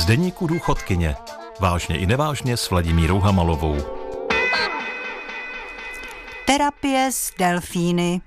deníku důchodkyně. Vážně i nevážně s Vladimírou Hamalovou. Terapie s delfíny.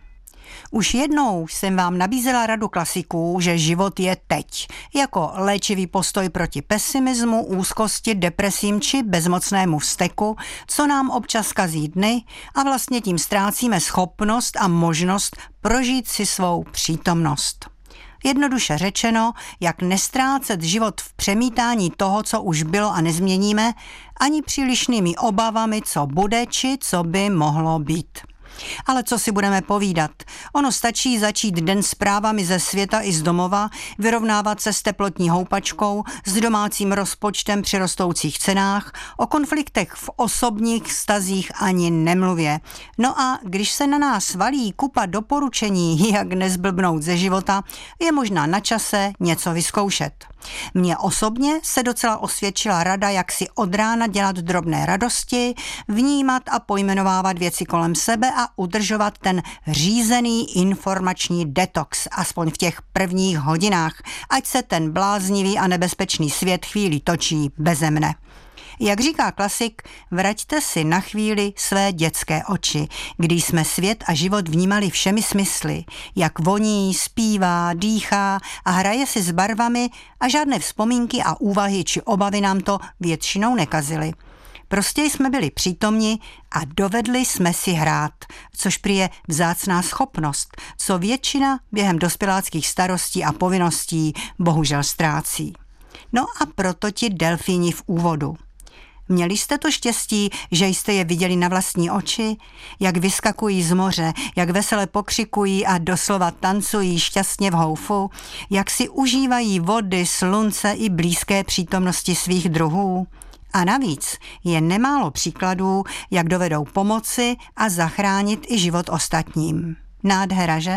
Už jednou jsem vám nabízela radu klasiků, že život je teď, jako léčivý postoj proti pesimismu, úzkosti, depresím či bezmocnému vzteku, co nám občas kazí dny a vlastně tím ztrácíme schopnost a možnost prožít si svou přítomnost. Jednoduše řečeno, jak nestrácet život v přemítání toho, co už bylo a nezměníme, ani přílišnými obavami, co bude či co by mohlo být. Ale co si budeme povídat? Ono stačí začít den zprávami ze světa i z domova, vyrovnávat se s teplotní houpačkou, s domácím rozpočtem při rostoucích cenách, o konfliktech v osobních vztazích ani nemluvě. No a když se na nás valí kupa doporučení, jak nezblbnout ze života, je možná na čase něco vyzkoušet. Mně osobně se docela osvědčila rada, jak si od rána dělat drobné radosti, vnímat a pojmenovávat věci kolem sebe a udržovat ten řízený informační detox, aspoň v těch prvních hodinách, ať se ten bláznivý a nebezpečný svět chvíli točí beze mne. Jak říká klasik, vraťte si na chvíli své dětské oči, když jsme svět a život vnímali všemi smysly, jak voní, zpívá, dýchá a hraje si s barvami a žádné vzpomínky a úvahy či obavy nám to většinou nekazily. Prostě jsme byli přítomni a dovedli jsme si hrát, což prý je vzácná schopnost, co většina během dospěláckých starostí a povinností bohužel ztrácí. No a proto ti delfíni v úvodu. Měli jste to štěstí, že jste je viděli na vlastní oči, jak vyskakují z moře, jak vesele pokřikují a doslova tancují šťastně v houfu, jak si užívají vody, slunce i blízké přítomnosti svých druhů. A navíc je nemálo příkladů, jak dovedou pomoci a zachránit i život ostatním. Nádhera, že?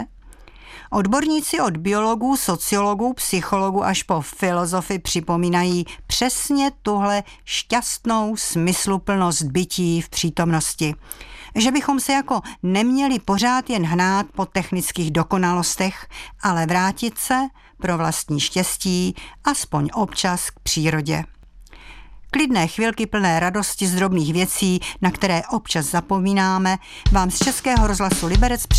Odborníci od biologů, sociologů, psychologů až po filozofy připomínají přesně tuhle šťastnou smysluplnost bytí v přítomnosti. Že bychom se jako neměli pořád jen hnát po technických dokonalostech, ale vrátit se pro vlastní štěstí aspoň občas k přírodě. Klidné chvilky plné radosti z drobných věcí, na které občas zapomínáme, vám z Českého rozhlasu Liberec